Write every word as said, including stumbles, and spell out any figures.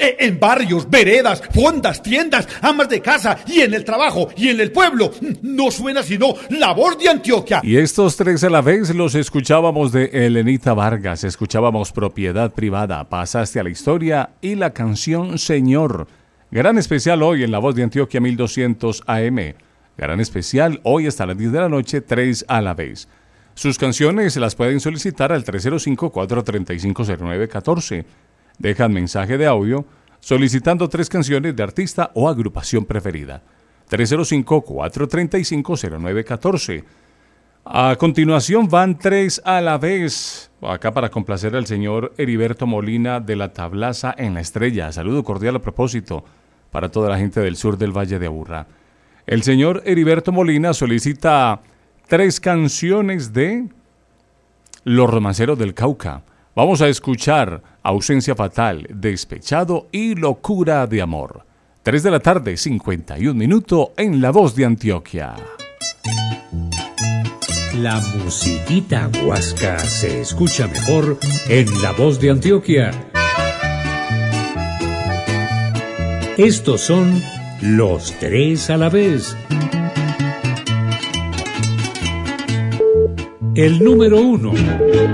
eh, en barrios, veredas, fondas, tiendas, amas de casa y en el trabajo y en el pueblo. No suena sino La Voz de Antioquia. Y estos tres a la vez los escuchábamos de Elenita Vargas, escuchábamos Propiedad Privada, Pasaste a la Historia y la canción Señor. Gran especial hoy en La Voz de Antioquia mil doscientos A M. Gran especial hoy hasta las diez de la noche, tres a la vez. Sus canciones se las pueden solicitar al tres cero cinco, cuatro tres cinco, cero nueve uno cuatro. Dejan mensaje de audio solicitando tres canciones de artista o agrupación preferida. tres cero cinco, cuatro tres cinco, cero nueve uno cuatro. A continuación van tres a la vez. Acá para complacer al señor Heriberto Molina de La Tablaza en La Estrella. Saludo cordial a propósito para toda la gente del sur del Valle de Aburrá. El señor Heriberto Molina solicita tres canciones de Los Romanceros del Cauca. Vamos a escuchar Ausencia Fatal, Despechado y Locura de Amor. tres de la tarde, cincuenta y un minutos en La Voz de Antioquia. La musiquita huasca se escucha mejor en La Voz de Antioquia. Estos son Los Tres a la Vez. El número uno.